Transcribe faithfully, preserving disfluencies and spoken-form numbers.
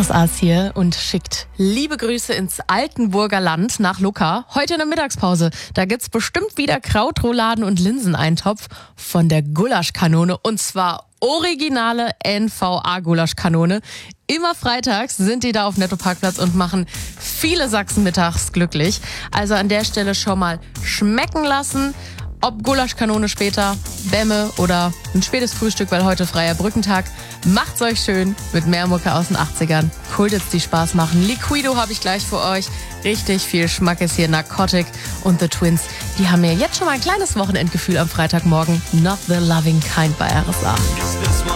R S A ist hier und schickt liebe Grüße ins Altenburger Land nach Lucca. Heute in der Mittagspause, da gibt's bestimmt wieder Krautrouladen und Linseneintopf von der Gulaschkanone und zwar originale N V A-Gulaschkanone. Immer freitags sind die da auf Netto-Parkplatz und machen viele Sachsen mittags glücklich. Also an der Stelle schon mal schmecken lassen. Ob Gulaschkanone später, Bämme oder ein spätes Frühstück, weil heute freier Brückentag. Macht's euch schön mit mehr Mucke aus den achtzigern. Kultits, die Spaß machen. Liquido habe ich gleich für euch. Richtig viel Schmackes hier. Narcotic und The Twins. Die haben mir jetzt schon mal ein kleines Wochenendgefühl am Freitagmorgen. Not the loving kind bei R S A.